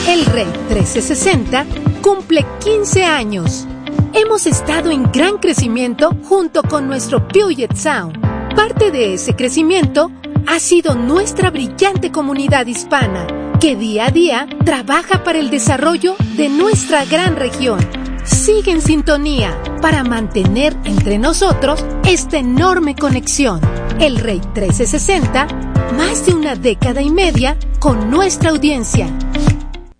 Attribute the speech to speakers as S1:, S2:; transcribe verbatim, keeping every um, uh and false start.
S1: El Rey trescientos sesenta cumple quince años. Hemos estado en gran crecimiento junto con nuestro Puget Sound. Parte de ese crecimiento ha sido nuestra brillante comunidad hispana, que día a día trabaja para el desarrollo de nuestra gran región. Sigue en sintonía para mantener entre nosotros esta enorme conexión. El Rey trescientos sesenta, más de una década y media con nuestra audiencia.